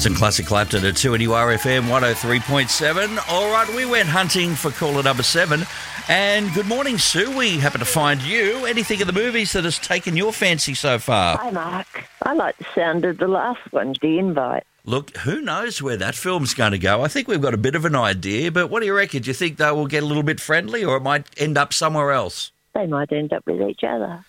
Some classic Clapton at 2 and URFM 103.7. All right, we went hunting for caller number 7. And good morning, Sue. We happen to find you. Anything in the movies that has taken your fancy so far? Hi, Mark. I like the sound of the last one, The Invite. Look, who knows where that film's going to go? I think we've got a bit of an idea, but what do you reckon? Do you think they will get a little bit friendly or it might end up somewhere else? They might end up with each other.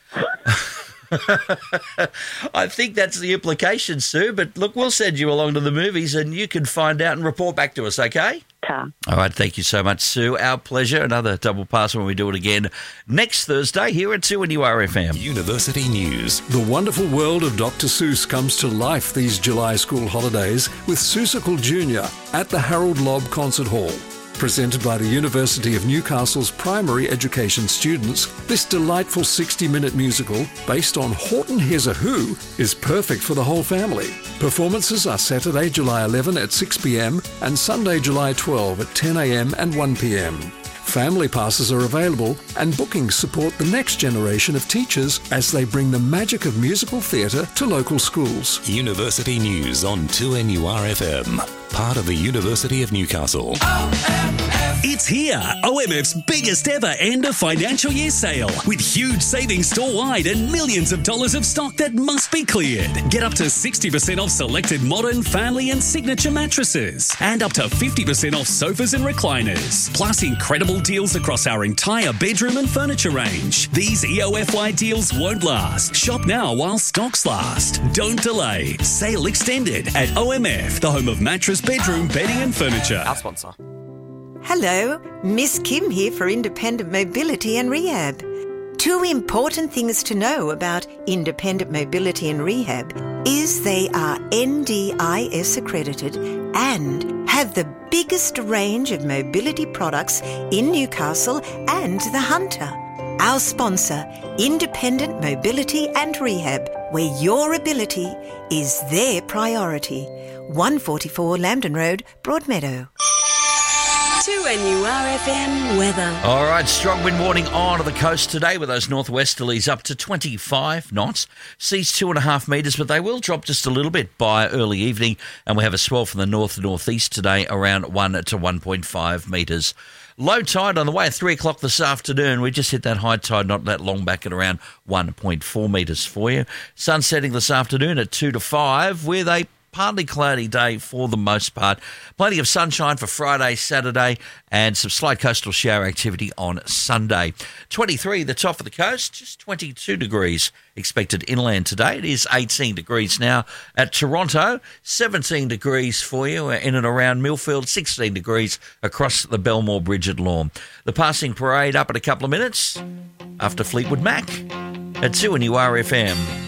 I think that's the implication, Sue. But look, we'll send you along to the movies and you can find out and report back to us, okay? Ta. All right, thank you so much, Sue. Our pleasure. Another double pass when we do it again next Thursday here at 2 and URFM. University News. The wonderful world of Dr. Seuss comes to life these July school holidays with Seussical Junior at the Harold Lobb Concert Hall. Presented by the University of Newcastle's primary education students, this delightful 60-minute musical, based on Horton Hears a Who, is perfect for the whole family. Performances are Saturday, July 11 at 6 p.m. and Sunday, July 12 at 10 a.m. and 1 p.m. Family passes are available and bookings support the next generation of teachers as they bring the magic of musical theatre to local schools. University News on 2NURFM, part of the University of Newcastle. It's here, OMF's biggest ever end of financial year sale with huge savings store-wide and millions of dollars of stock that must be cleared. Get up to 60% off selected modern, family and signature mattresses and up to 50% off sofas and recliners. Plus incredible deals across our entire bedroom and furniture range. These EOFY deals won't last. Shop now while stocks last. Don't delay. Sale extended at OMF, the home of mattress, bedroom, bedding and furniture. Our sponsor. Hello, Miss Kim here for Independent Mobility and Rehab. 2 important things to know about Independent Mobility and Rehab is they are NDIS accredited and have the biggest range of mobility products in Newcastle and the Hunter. Our sponsor, Independent Mobility and Rehab, where your ability is their priority. 144 Lambton Road, Broadmeadow. 2NURFM weather. All right, strong wind warning on the coast today with those northwesterlies up to 25 knots. Seas 2.5 metres, but they will drop just a little bit by early evening. And we have a swell from the north-northeast today around 1 to 1.5 metres. Low tide on the way at 3 o'clock this afternoon. We just hit that high tide not that long back at around 1.4 metres for you. Sun setting this afternoon at 2 to 5 with a partly cloudy day for the most part. Plenty of sunshine for Friday, Saturday, and some slight coastal shower activity on Sunday. 23, the top of the coast, just 22 degrees expected inland today. It is 18 degrees now at Toronto, 17 degrees for you in and around Millfield, 16 degrees across the Belmore Bridge at Lorne. The passing parade up in a couple of minutes after Fleetwood Mac at 2 and URFM.